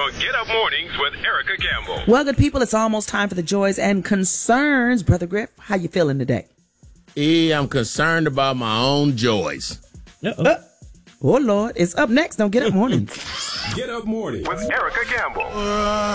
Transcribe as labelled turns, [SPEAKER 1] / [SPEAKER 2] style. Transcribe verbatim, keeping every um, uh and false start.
[SPEAKER 1] on Get Up Mornings with Erica Gamble.
[SPEAKER 2] Well, good people, it's almost time for the joys and concerns. Brother Griff, how you feeling today?
[SPEAKER 3] E, I'm concerned about my own joys.
[SPEAKER 2] Uh-oh. Uh, oh, Lord. It's up next on Get Up Mornings.
[SPEAKER 1] Get Up Mornings with Erica Gamble.